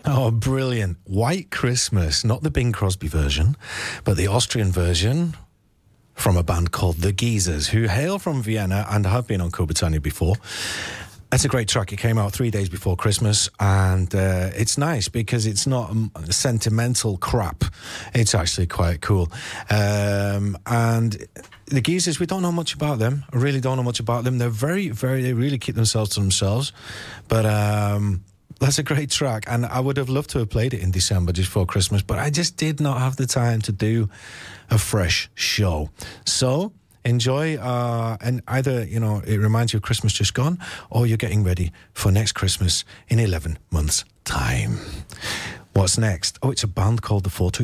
Oh, brilliant. White Christmas, not the Bing Crosby version, but the Austrian version from a band called The Geezers, who hail from Vienna and have been on Cobritannia before. It's a great track. It came out 3 days before Christmas, and it's nice because it's not sentimental crap. It's actually quite cool. And the Geezers, we don't know much about them. I really don't know much about them. They're they really keep themselves to themselves. But that's a great track, and I would have loved to have played it in December just before Christmas, but I just did not have the time to do a fresh show. So enjoy, and either, it reminds you of Christmas just gone, or you're getting ready for next Christmas in 11 months' time. What's next? Oh, it's a band called the 4-2.